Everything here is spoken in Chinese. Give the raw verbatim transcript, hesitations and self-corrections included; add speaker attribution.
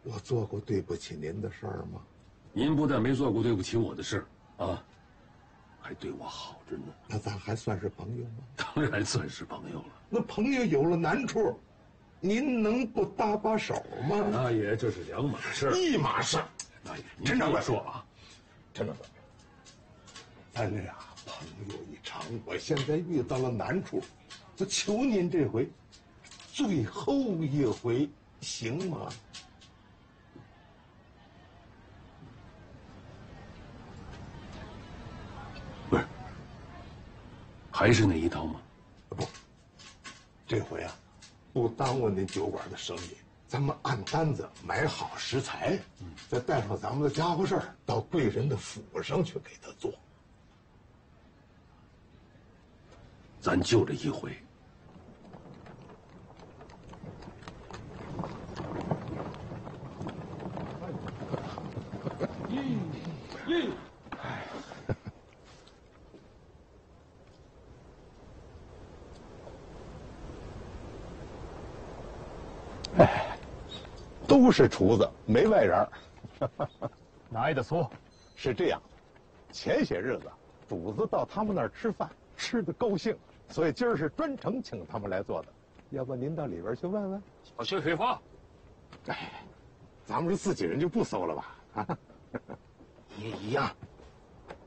Speaker 1: 我做过对不起您的事儿吗？
Speaker 2: 您不但没做过对不起我的事啊，还对我好着呢。
Speaker 1: 那咱还算是朋友吗？
Speaker 2: 当然算是朋友了。
Speaker 1: 那朋友有了难处，您能不搭把手吗？
Speaker 2: 大爷，这是两码事。
Speaker 1: 一码事。
Speaker 2: 大爷，您这么说啊？
Speaker 1: 陈掌柜，咱俩朋友一场，我现在遇到了难处，我求您这回，最后一回，行吗？
Speaker 2: 不是，还是那一套吗？
Speaker 1: 不，这回啊，不耽误您酒馆的生意，咱们按单子买好食材，嗯、再带上咱们的家伙事儿，到贵人的府上去给他做。
Speaker 2: 咱就这一回。
Speaker 3: 一，一。
Speaker 1: 哎，都是厨子，没外人。
Speaker 3: 哪挨得粗？
Speaker 1: 是这样的，前些日子主子到他们那儿吃饭，吃得高兴，所以今儿是专程请他们来做的。要不您到里边去问问？
Speaker 3: 小薛废话。
Speaker 1: 哎，咱们是自己人就不搜了吧？啊，
Speaker 3: 也一样。